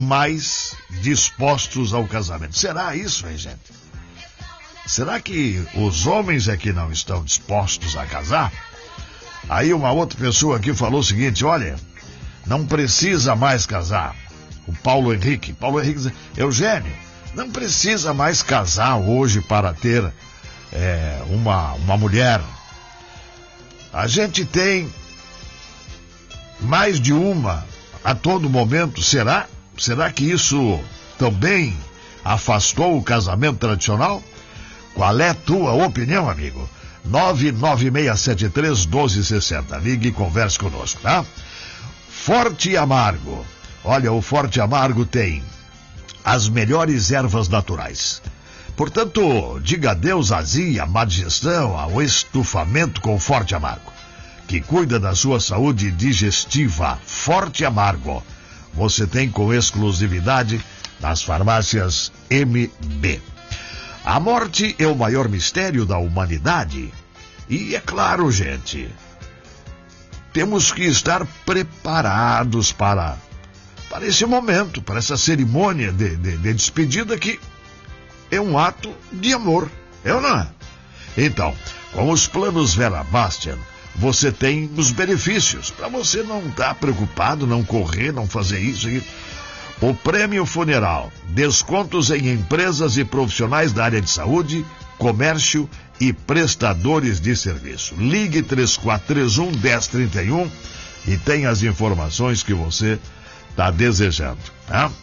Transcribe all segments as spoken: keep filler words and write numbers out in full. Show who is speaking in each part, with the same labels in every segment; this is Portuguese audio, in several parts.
Speaker 1: mais dispostos ao casamento. Será isso, hein, gente? Será que os homens é que não estão dispostos a casar? Aí uma outra pessoa aqui falou o seguinte, olha, não precisa mais casar. O Paulo Henrique, Paulo Henrique diz, Eugênio, não precisa mais casar hoje para ter é, uma, uma mulher. A gente tem mais de uma a todo momento. Será? Será que isso também afastou o casamento tradicional? Qual é a tua opinião, amigo? nove nove seis sete três um dois seis zero. Ligue e converse conosco, tá? Forte e Amargo. Olha, o Forte e Amargo tem as melhores ervas naturais. Portanto, diga adeus à azia, à má digestão, ao estufamento com Forte e Amargo, que cuida da sua saúde digestiva. Forte e Amargo. Você tem com exclusividade nas farmácias M B. A morte é o maior mistério da humanidade. E é claro, gente, temos que estar preparados para, para esse momento, para essa cerimônia de, de, de despedida que é um ato de amor, é ou não é? Então, com os planos Vera Bastian, você tem os benefícios, para você não estar preocupado, não correr, não fazer isso e o prêmio funeral, descontos em empresas e profissionais da área de saúde, comércio e prestadores de serviço. Ligue três quatro três um, um zero três um e tenha as informações que você está desejando, tá?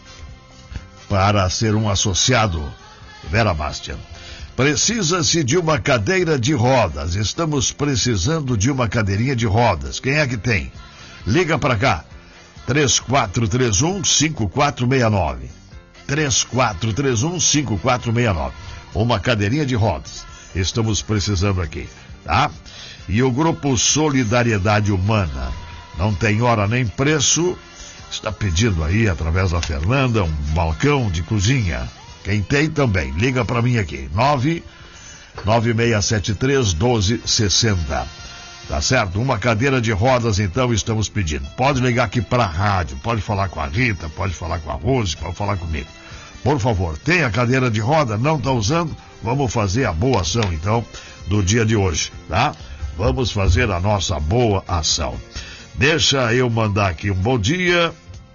Speaker 1: Para ser um associado Vera Bastian. Precisa-se de uma cadeira de rodas. Estamos precisando de uma cadeirinha de rodas. Quem é que tem? Liga para cá. três quatro três um, cinco quatro seis nove. três quatro três um, cinco quatro seis nove. Uma cadeirinha de rodas. Estamos precisando aqui, tá? E o grupo Solidariedade Humana, não tem hora nem preço, está pedindo aí, através da Fernanda, um balcão de cozinha. Quem tem também, liga para mim aqui, nove nove seis sete três um dois seis zero. Tá certo? Uma cadeira de rodas, então, estamos pedindo. Pode ligar aqui para a rádio, pode falar com a Rita, pode falar com a Rose, pode falar comigo. Por favor, tem a cadeira de roda, não está usando? Vamos fazer a boa ação, então, do dia de hoje, tá? Vamos fazer a nossa boa ação. Deixa eu mandar aqui um bom dia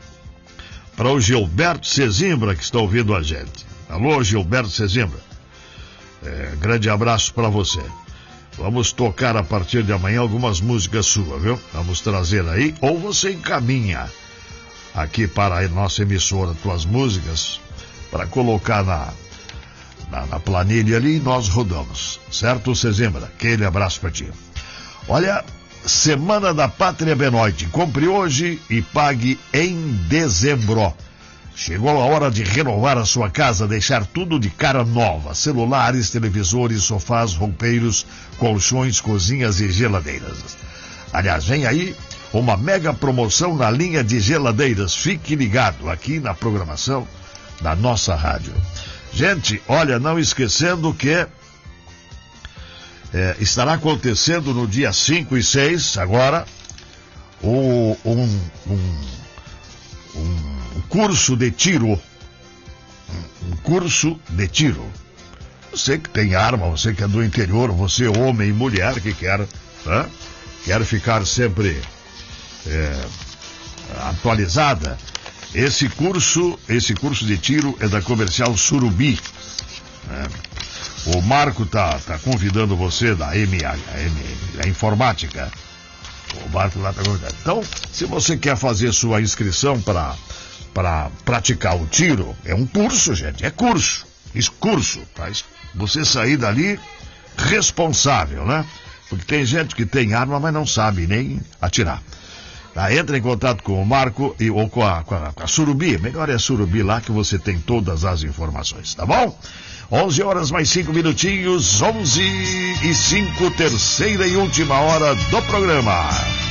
Speaker 1: para o Gilberto Sesimbra, que está ouvindo a gente. Alô, Gilberto Sesimbra. É, grande abraço para você. Vamos tocar a partir de amanhã algumas músicas suas, viu? Vamos trazer aí, ou você encaminha aqui para a nossa emissora tuas músicas, para colocar na, na, na planilha ali e nós rodamos. Certo, Sesimbra? Aquele abraço para ti. Olha, Semana da Pátria Benoite. Compre hoje e pague em dezembro. Chegou a hora de renovar a sua casa, deixar tudo de cara nova. Celulares, televisores, sofás, roupeiros, colchões, cozinhas e geladeiras. Aliás, vem aí uma mega promoção na linha de geladeiras. Fique ligado aqui na programação da nossa rádio. Gente, olha, não esquecendo que é, estará acontecendo no dia cinco e seis, agora, o, um, um, um curso de tiro. Um curso de tiro. Você que tem arma, você que é do interior, você homem e mulher que quer, né, quer ficar sempre é, atualizada. Esse curso, esse curso de tiro é da Comercial Surubi. Né? O Marco tá, tá convidando você da M A, M, a informática. O Marco lá tá convidando. Então, se você quer fazer sua inscrição para para praticar o tiro, é um curso, gente, é curso. Isso, curso, tá? Você sair dali responsável, né? Porque tem gente que tem arma, mas não sabe nem atirar. Tá? Entra em contato com o Marco e, ou com a, com, a, com a Surubi. Melhor é a Surubi lá que você tem todas as informações, tá bom? onze horas mais cinco minutinhos, onze e cinco, terceira e última hora do programa.